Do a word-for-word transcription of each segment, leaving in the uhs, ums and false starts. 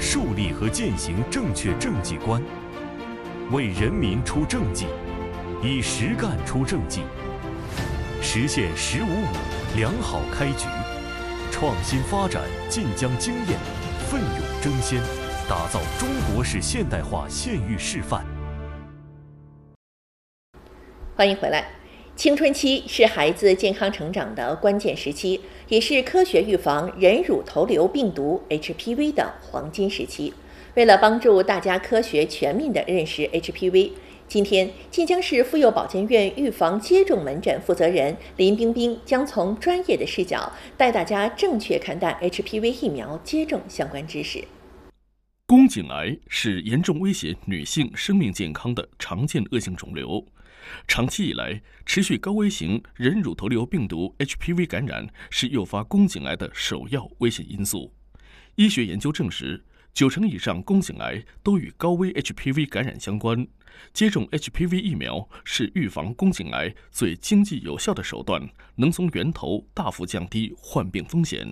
树立和践行正确政绩观，为人民出政绩，以实干出政绩，实现“十五五”良好开局，创新发展晋江经验，奋勇争先，打造中国式现代化县域示范。 欢迎回来。青春期是孩子健康成长的关键时期，也是科学预防人乳头瘤病毒 H P V 的黄金时期。为了帮助大家科学全面地认识 H P V， 今天晋江市妇幼保健院预防接种门诊负责人林冰冰将从专业的视角带大家正确看待 H P V 疫苗接种相关知识。 宫颈癌是严重威胁女性生命健康的常见恶性肿瘤。长期以来，持续高危型人乳头瘤病毒 H P V 感染是诱发宫颈癌的首要危险因素。医学研究证实，九成以上宫颈癌都与高危 H P V 感染相关。接种 H P V 疫苗是预防宫颈癌最经济有效的手段，能从源头大幅降低患病风险。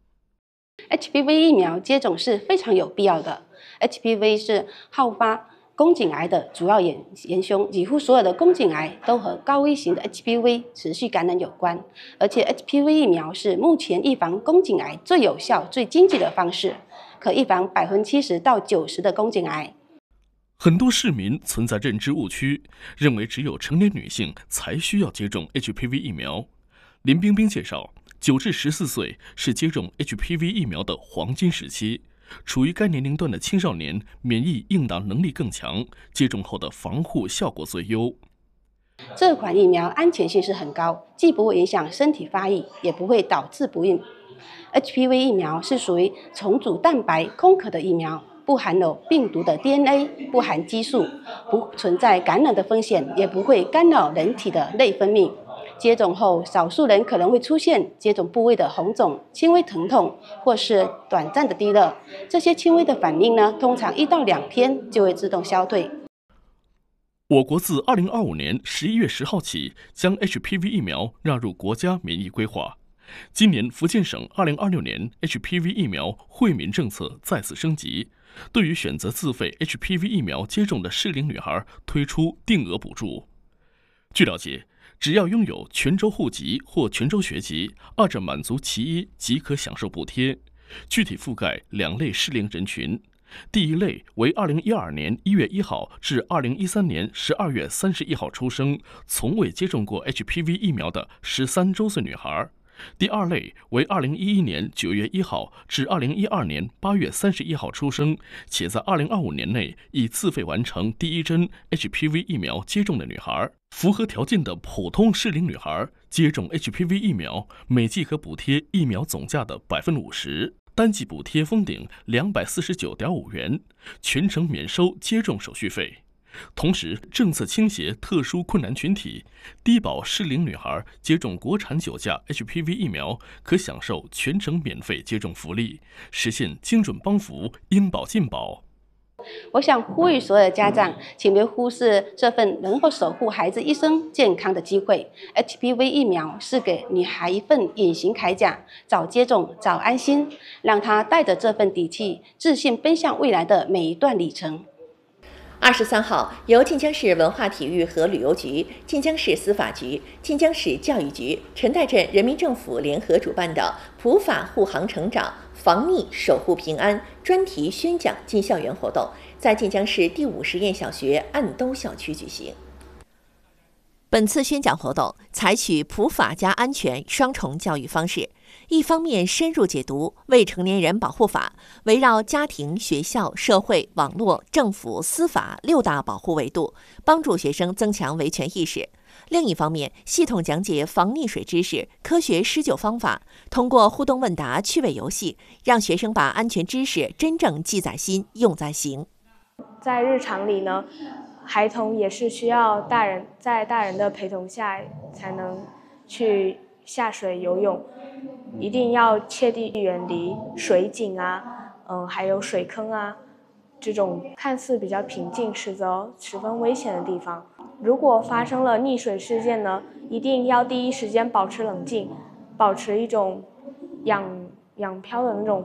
H P V 疫苗接种是非常有必要的。H P V 是好发宫颈癌的主要元元凶，几乎所有的宫颈癌都和高危型的 H P V 持续感染有关，而且 H P V 疫苗是目前预防宫颈癌最有效、最经济的方式，可预防百分之七十到九十的宫颈癌。 很多市民存在认知误区，认为只有成年女性才需要接种 H P V 疫苗。林冰冰介绍，九至十四岁是接种 H P V 疫苗的黄金时期。处于该年龄段的青少年免疫应答能力更强，接种后的防护效果最优。 这款疫苗安全性是很高，既不会影响身体发育，也不会导致不孕。H P V 疫苗是属于重组蛋白空壳的疫苗，不含有病毒的 D N A， 不含激素，不存在感染的风险，也不会干扰人体的内分泌。接种后，少数人可能会出现接种部位的红肿、轻微疼痛，或是短暂的低热。这些轻微的反应呢，通常一到两天就会自动消退。 我国自二零二五年十一月十号起，将 H P V 疫苗纳入国家免疫规划。今年，福建省二零二六年 H P V 疫苗惠民政策再次升级，对于选择自费 H P V 疫苗接种的适龄女孩推出定额补助。据了解，只要拥有泉州户籍或泉州学籍，二者满足其一即可享受补贴。具体覆盖两类适龄人群。第一类为二零一二年一月一号至二零一三年十二月三十一号出生，从未接种过 H P V 疫苗的十三周岁女孩。第二类为二零一一年九月一号至二零一二年八月三十一号出生，且在二零二五年内已自费完成第一针 H P V 疫苗接种的女孩。符合条件的普通适龄女孩接种 H P V 疫苗，每剂可补贴疫苗总价的百分之五十，单剂补贴封顶两百四十九点五元，全程免收接种手续费。同时，政策倾斜特殊困难群体，低保适龄女孩接种国产九价 H P V 疫苗，可享受全程免费接种福利，实现精准帮扶，应保尽保。 我想呼吁所有的家长，请别忽视这份能够守护孩子一生健康的机会。H P V 疫苗是给女孩一份隐形铠甲，早接种早安心，让她带着这份底气，自信奔向未来的每一段里程。 二十三号，由晋江市文化体育和旅游局、晋江市司法局、晋江市教育局、陈岱镇人民政府联合主办的普法护航成长、防溺守护平安专题宣讲进校园活动，在晋江市第五实验小学岸兜校区举行。本次宣讲活动采取普法加安全双重教育方式，一方面深入解读未成年人保护法，围绕家庭、学校、社会、网络、政府、司法六大保护维度，帮助学生增强维权意识；另一方面，系统讲解防溺水知识、科学施救方法，通过互动问答、趣味游戏，让学生把安全知识真正记在心、用在行。 在日常里呢，孩童也是需要大人在大人的陪同下才能去下水游泳，一定要切地远离水井啊，嗯、呃，还有水坑啊，这种看似比较平静，实则十分危险的地方。如果发生了溺水事件呢，一定要第一时间保持冷静，保持一种仰仰漂的那种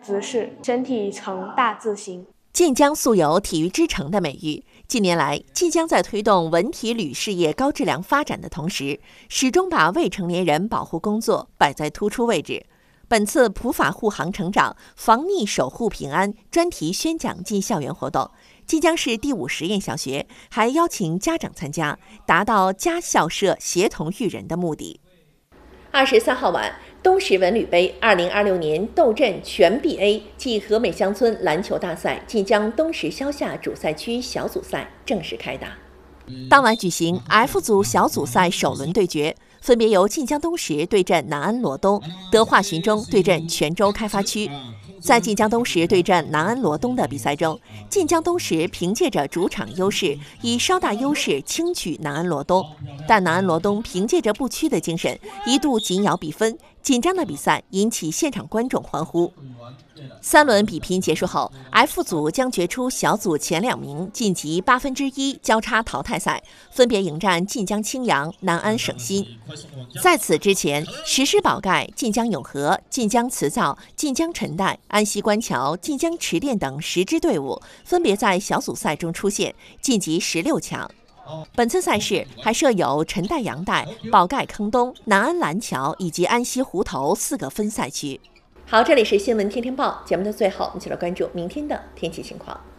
姿势，身体呈大字形。 晋江素有体育之城的美誉，近年来，晋江在推动文体旅事业高质量发展的同时，始终把未成年人保护工作摆在突出位置。本次普法护航成长、防溺守护平安专题宣讲进校园活动，晋江市第五实验小学还邀请家长参加，达到家校社协同育人的目的。二十三号晚，东石文旅杯二零二六年斗阵全 B A 暨和美乡村篮球大赛晋江东石消夏主赛区小组赛正式开打。当晚举行 F 组小组赛首轮对决，分别由晋江东石对阵南安罗东，德化巡中对阵泉州开发区。在晋江东石对阵南安罗东的比赛中，晋江东石凭借着主场优势，以稍大优势轻取南安罗东，但南安罗东凭借着不屈的精神，一度紧咬比分，紧张的比赛引起现场观众欢呼。三轮比拼结束后 ，F 组将决出小组前两名晋级八分之一交叉淘汰赛，分别迎战晋江青阳、南安省新。在此之前，石狮宝盖、晋江永和、晋江磁造、晋江陈代、安溪官桥、晋江池店等十支队伍分别在小组赛中出现，晋级十六强。本次赛事还设有陈代阳代、宝盖坑东、南安蓝桥以及安溪湖头四个分赛区。好，这里是新闻天天报节目的最后，我们一起来关注明天的天气情况。